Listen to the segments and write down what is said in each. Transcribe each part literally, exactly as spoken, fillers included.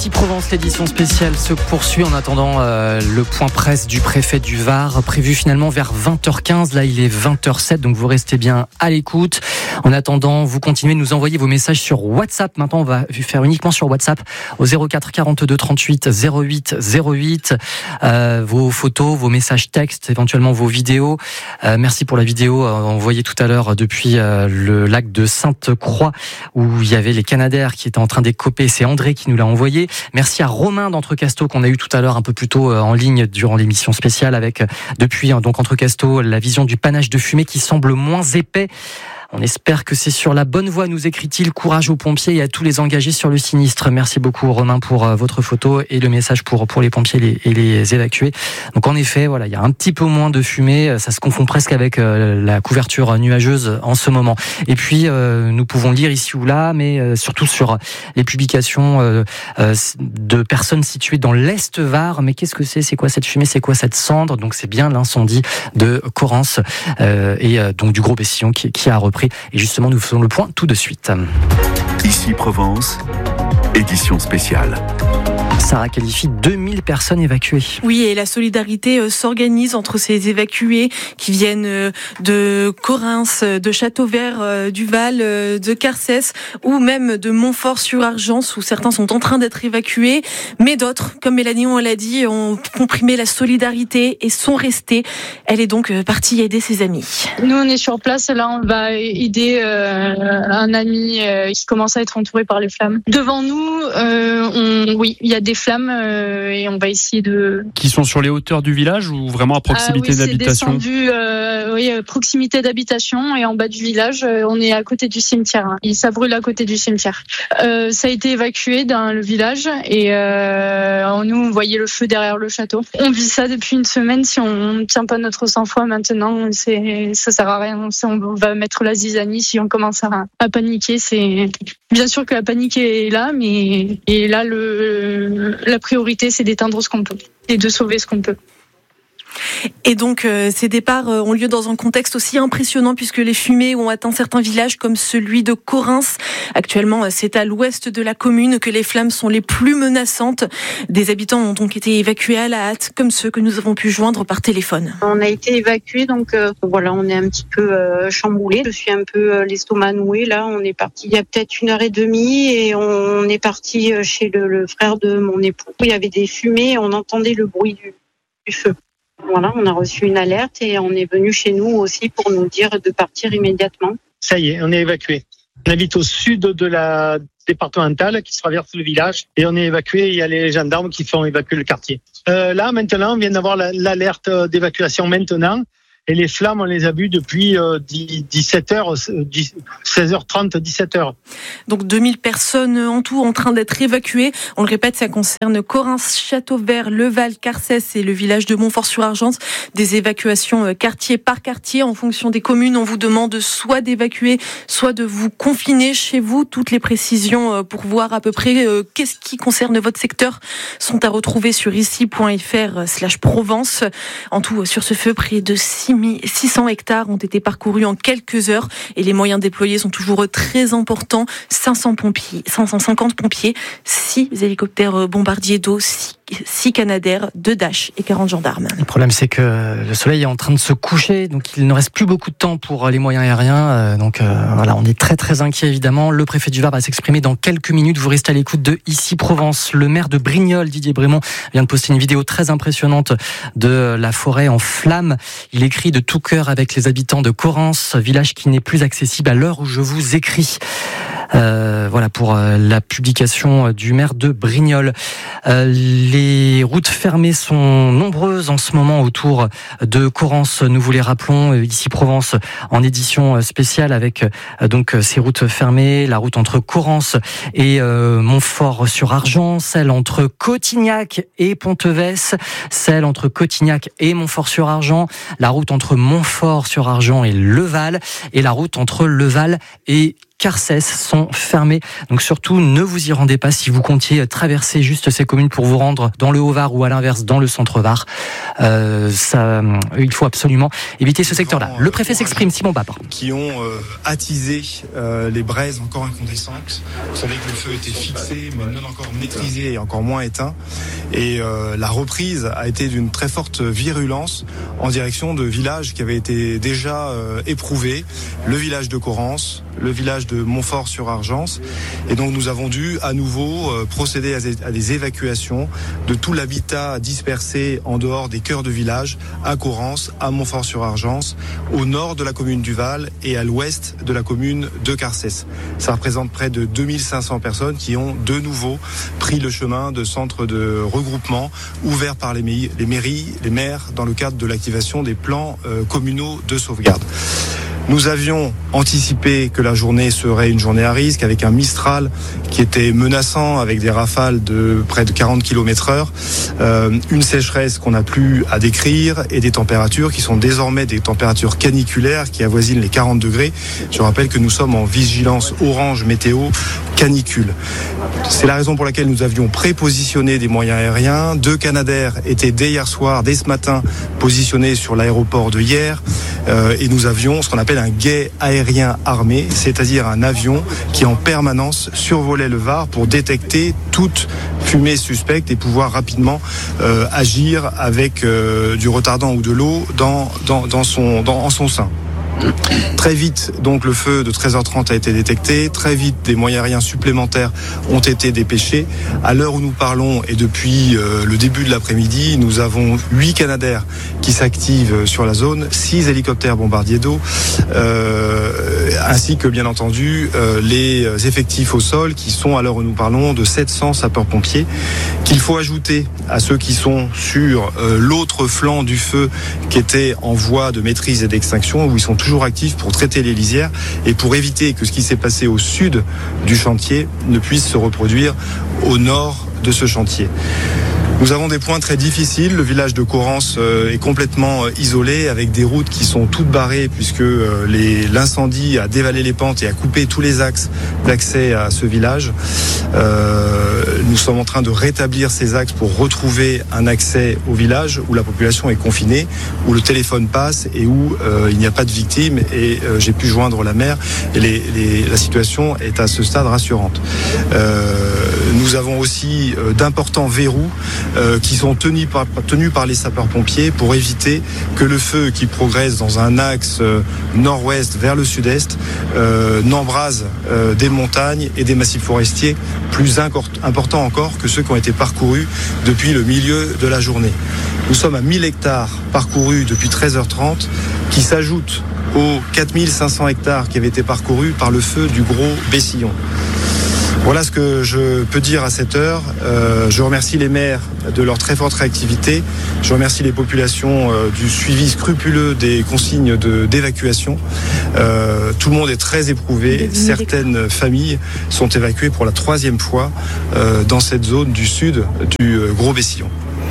Ici Provence, l'édition spéciale se poursuit en attendant euh, le point presse du préfet du Var, prévu finalement vers vingt heures quinze. Là, il est vingt heures sept, donc vous restez bien à l'écoute. En attendant, vous continuez de nous envoyer vos messages sur WhatsApp. Maintenant, on va faire uniquement sur WhatsApp au zéro quatre quarante-deux trente-huit zéro huit zéro huit. Euh, vos photos, vos messages textes, éventuellement vos vidéos. Euh, merci pour la vidéo euh, envoyée tout à l'heure depuis euh, le lac de Sainte-Croix où il y avait les Canadaires qui étaient en train d'écoper. C'est André qui nous l'a envoyé. Merci à Romain d'Entrecasteaux qu'on a eu tout à l'heure un peu plus tôt en ligne durant l'émission spéciale avec depuis donc Entrecasteaux la vision du panache de fumée qui semble moins épais. On espère que c'est sur la bonne voie, nous écrit-il. Courage aux pompiers et à tous les engagés sur le sinistre. Merci beaucoup Romain pour euh, votre photo et le message pour pour les pompiers et les, et les évacués. Donc en effet, voilà, il y a un petit peu moins de fumée, ça se confond presque avec euh, la couverture nuageuse en ce moment. Et puis euh, nous pouvons lire ici ou là, mais euh, surtout sur les publications euh, euh, de personnes situées dans l'Est Var. Mais qu'est-ce que c'est ? C'est quoi cette fumée ? C'est quoi cette cendre ? Donc c'est bien l'incendie de Correns euh, et euh, donc du Gros Bessillon qui, qui a repris. Et justement, nous faisons le point tout de suite. Ici Provence, édition spéciale. Sarah qualifie deux mille personnes évacuées. Oui, et la solidarité euh, s'organise entre ces évacués qui viennent euh, de Correns, de Châteauvert, euh, du Val, euh, de Carcès ou même de Montfort-sur-Argence où certains sont en train d'être évacués. Mais d'autres, comme Mélanie, on l'a dit, ont comprimé la solidarité et sont restés. Elle est donc euh, partie aider ses amis. Nous, on est sur place. Là, on va aider euh, un ami euh, qui commence à être entouré par les flammes. Devant nous, euh, on, oui, il y a des flammes euh, et on va essayer de... Qui sont sur les hauteurs du village ou vraiment à proximité ah, oui, d'habitation ? C'est descendu, euh, oui, proximité d'habitation et en bas du village, euh, on est à côté du cimetière. Hein. Ça brûle à côté du cimetière. Euh, ça a été évacué dans le village et euh, nous, on voyait le feu derrière le château. On vit ça depuis une semaine. Si on ne tient pas notre sang-froid maintenant, c'est, ça sert à rien. On va mettre la zizanie si on commence à, à paniquer. C'est... Bien sûr que la panique est là, mais et là, le, la priorité, c'est d'éteindre ce qu'on peut et de sauver ce qu'on peut. Et donc euh, ces départs euh, ont lieu dans un contexte aussi impressionnant puisque les fumées ont atteint certains villages comme celui de Correns. Actuellement, c'est à l'ouest de la commune que les flammes sont les plus menaçantes. Des habitants ont donc été évacués à la hâte, comme ceux que nous avons pu joindre par téléphone. On a été évacués, donc euh, voilà, on est un petit peu euh, chamboulés. Je suis un peu euh, l'estomac noué. Là, on est parti il y a peut-être une heure et demie et on est parti chez le, le frère de mon époux. Il y avait des fumées, on entendait le bruit du, du feu. Voilà, on a reçu une alerte et on est venu chez nous aussi pour nous dire de partir immédiatement. Ça y est, on est évacué. On habite au sud de la départementale qui traverse le village et on est évacué. Il y a les gendarmes qui font évacuer le quartier. Euh, là, maintenant, on vient d'avoir la, l'alerte d'évacuation maintenant. Et les flammes, on les a vues depuis euh, dix-sept heures, seize heures trente, dix-sept heures. Donc deux mille personnes en tout en train d'être évacuées. On le répète, ça concerne Correns, Châteauvert, Le Val, Carcès et le village de Montfort-sur-Argence. Des évacuations quartier par quartier en fonction des communes. On vous demande soit d'évacuer, soit de vous confiner chez vous. Toutes les précisions pour voir à peu près qu'est-ce qui concerne votre secteur sont à retrouver sur ici point f r slash Provence. En tout, sur ce feu, près de six cents hectares ont été parcourus en quelques heures et les moyens déployés sont toujours très importants. cinq cents pompiers, cinq cent cinquante pompiers, six hélicoptères bombardiers d'eau, six Canadaires, deux Dash et quarante gendarmes. Le problème, c'est que le soleil est en train de se coucher, donc il ne reste plus beaucoup de temps pour les moyens aériens. Donc euh, voilà, on est très très inquiet évidemment. Le préfet du Var va s'exprimer dans quelques minutes. Vous restez à l'écoute de Ici Provence. Le maire de Brignoles, Didier Brémond, vient de poster une vidéo très impressionnante de la forêt en flammes. Il écrit de tout cœur avec les habitants de Correns, village qui n'est plus accessible à l'heure où je vous écris. Euh, voilà pour euh, la publication du maire de Brignoles. Euh, les routes fermées sont nombreuses en ce moment autour de Correns. Nous vous les rappelons, ici Provence en édition spéciale avec euh, donc ces routes fermées, la route entre Correns et euh, Montfort-sur-Argent, celle entre Cotignac et Pontevès, celle entre Cotignac et Montfort-sur-Argent, la route entre Montfort-sur-Argent et Le Val et la route entre Le Val et Carcès sont fermés. Donc surtout, ne vous y rendez pas si vous comptiez traverser juste ces communes pour vous rendre dans le Haut-Var ou à l'inverse dans le centre-Var. Euh, ça, il faut absolument éviter ce secteur-là. Le préfet s'exprime, Simon Babre. Qui ont euh, attisé euh, les braises encore incandescentes. Vous savez que le feu était fixé, mais non encore maîtrisé et encore moins éteint. Et euh, la reprise a été d'une très forte virulence en direction de villages qui avaient été déjà euh, éprouvés. Le village de Corrence, le village de Montfort-sur-Argence. Et donc nous avons dû à nouveau euh, procéder à des, à des évacuations de tout l'habitat dispersé en dehors des cœurs de village, à Corrence, à Montfort-sur-Argence, au nord de la commune du Val et à l'ouest de la commune de Carcès. Ça représente près de deux mille cinq cents personnes qui ont de nouveau pris le chemin de centres de regroupement ouverts par les mairies, les, mairies, les maires dans le cadre de l'activation des plans euh, communaux de sauvegarde. Nous avions anticipé que la journée serait une journée à risque avec un Mistral qui était menaçant avec des rafales de près de quarante kilomètres heure, euh, une sécheresse qu'on n'a plus à décrire et des températures qui sont désormais des températures caniculaires qui avoisinent les quarante degrés. Je rappelle que nous sommes en vigilance orange météo canicule. C'est la raison pour laquelle nous avions prépositionné des moyens aériens. Deux Canadair étaient dès hier soir, dès ce matin, positionnés sur l'aéroport de Hyères euh, et nous avions ce qu'on appelle un guet aérien armé, c'est-à-dire un avion qui en permanence survolait le Var pour détecter toute fumée suspecte et pouvoir rapidement euh, agir avec euh, du retardant ou de l'eau dans, dans, dans son, dans, en son sein. Très vite, donc, le feu de treize heures trente a été détecté. Très vite, des moyens aériens supplémentaires ont été dépêchés. À l'heure où nous parlons et depuis euh, le début de l'après-midi, nous avons huit Canadair qui s'activent sur la zone, six hélicoptères bombardiers d'eau, euh, ainsi que bien entendu euh, les effectifs au sol qui sont, à l'heure où nous parlons, de sept cents sapeurs-pompiers, qu'il faut ajouter à ceux qui sont sur euh, l'autre flanc du feu qui était en voie de maîtrise et d'extinction, où ils sont toujours actifs pour traiter les lisières et pour éviter que ce qui s'est passé au sud du chantier ne puisse se reproduire au nord de ce chantier. Nous avons des points très difficiles. Le village de Corrence est complètement isolé avec des routes qui sont toutes barrées puisque les, l'incendie a dévalé les pentes et a coupé tous les axes d'accès à ce village. Euh, nous sommes en train de rétablir ces axes pour retrouver un accès au village où la population est confinée, où le téléphone passe et où euh, il n'y a pas de victimes. Et euh, j'ai pu joindre la maire et les, les, la situation est à ce stade rassurante. Euh, nous avons aussi euh, d'importants verrous Euh, qui sont tenus par, tenus par les sapeurs-pompiers pour éviter que le feu qui progresse dans un axe euh, nord-ouest vers le sud-est euh, n'embrase euh, des montagnes et des massifs forestiers plus incor- importants encore que ceux qui ont été parcourus depuis le milieu de la journée. Nous sommes à mille hectares parcourus depuis treize heures trente qui s'ajoutent aux quatre mille cinq cents hectares qui avaient été parcourus par le feu du Gros Bessillon. Voilà ce que je peux dire à cette heure. Euh, je remercie les maires de leur très forte réactivité. Je remercie les populations euh, du suivi scrupuleux des consignes de, d'évacuation. Euh, tout le monde est très éprouvé. Certaines familles sont évacuées pour la troisième fois euh, dans cette zone du sud du euh, Gros Bessillon.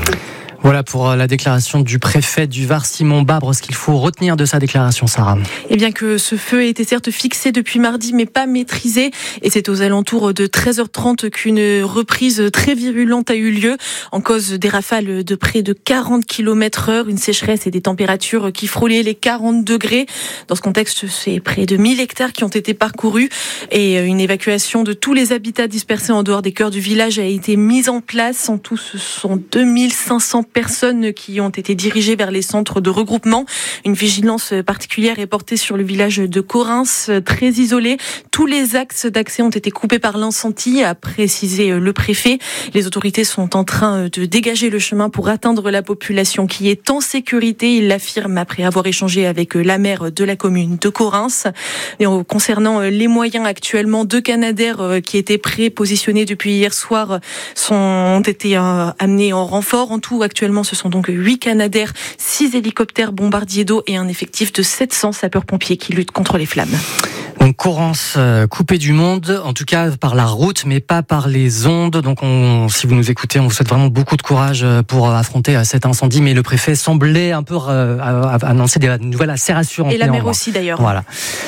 Voilà pour la déclaration du préfet du Var, Simon Babre. Ce qu'il faut retenir de sa déclaration, Sarah. Eh bien que ce feu était certes fixé depuis mardi, mais pas maîtrisé. Et c'est aux alentours de treize heures trente qu'une reprise très virulente a eu lieu, en cause des rafales de près de quarante kilomètres heure, une sécheresse et des températures qui frôlaient les quarante degrés. Dans ce contexte, c'est près de mille hectares qui ont été parcourus et une évacuation de tous les habitats dispersés en dehors des cœurs du village a été mise en place. En tout, ce sont deux mille cinq cents personnes qui ont été dirigées vers les centres de regroupement. Une vigilance particulière est portée sur le village de Corrence, très isolé. Tous les axes d'accès ont été coupés par l'incendie, a précisé le préfet. Les autorités sont en train de dégager le chemin pour atteindre la population qui est en sécurité. Il l'affirme après avoir échangé avec la maire de la commune de Corrence. Et concernant les moyens actuellement, deux Canadair qui étaient prépositionnés depuis hier soir sont, ont été amenés en renfort. En tout, actuellement, Actuellement, ce sont donc huit Canadair, six hélicoptères bombardiers d'eau et un effectif de sept cents sapeurs-pompiers qui luttent contre les flammes. Donc Corrence euh, coupée du monde, en tout cas par la route, mais pas par les ondes. Donc on, si vous nous écoutez, on vous souhaite vraiment beaucoup de courage pour affronter euh, cet incendie. Mais le préfet semblait un peu euh, annoncer des nouvelles assez rassurantes. Et la mer aussi d'ailleurs. Voilà.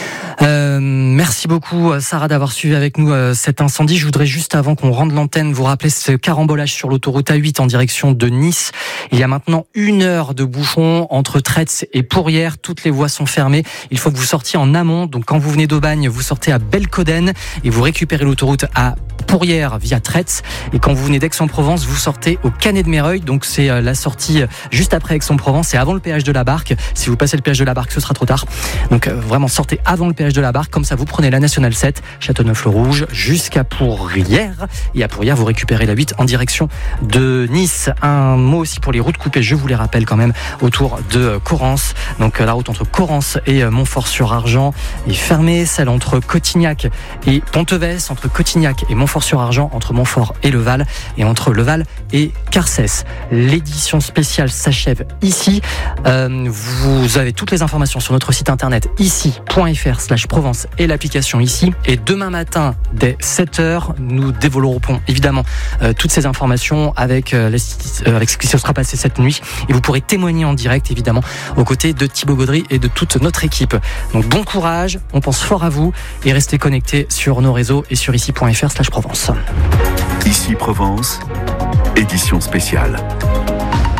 Euh, merci beaucoup Sarah d'avoir suivi avec nous euh, cet incendie. Je voudrais juste avant qu'on rende l'antenne vous rappeler ce carambolage sur l'autoroute A huit en direction de Nice. Il y a maintenant une heure de bouchon entre Tretz et Pourrières. Toutes les voies sont fermées. Il faut que vous sortiez en amont. Donc quand vous venez d'Aubagne, vous sortez à Belcoden et vous récupérez l'autoroute à Pourrières via Tretz. Et quand vous venez d'Aix-en-Provence, vous sortez au Canet de Méreuil. Donc c'est la sortie juste après Aix-en-Provence et avant le péage de la Barque. Si vous passez le péage de la Barque, ce sera trop tard. Donc vraiment sortez avant le péage de la Barque. Comme ça, vous prenez la nationale sept, Châteauneuf-le-Rouge, jusqu'à Pourrières. Et à Pourrières, vous récupérez la huit en direction de Nice. Un mot aussi pour les routes coupées, je vous les rappelle quand même, autour de Corrence. Donc la route entre Corrence et Montfort-sur-Argent est fermée. Celle entre Cotignac et Pontevès, entre Cotignac et Montfort-sur-Argent, entre Montfort et Leval, et entre Leval et Carcès. L'édition spéciale s'achève ici. Euh, vous avez toutes les informations sur notre site internet ici point f r slash Provence et l'application ici. Et demain matin, dès sept heures, nous développerons évidemment euh, toutes ces informations avec, euh, les, euh, avec ce qui se sera passé cette nuit. Et vous pourrez témoigner en direct, évidemment, aux côtés de Thibaut Gaudry et de toute notre équipe. Donc bon courage, on pense fort à vous et restez connectés sur nos réseaux et sur ici point f r slash Provence. Ici Provence, édition spéciale.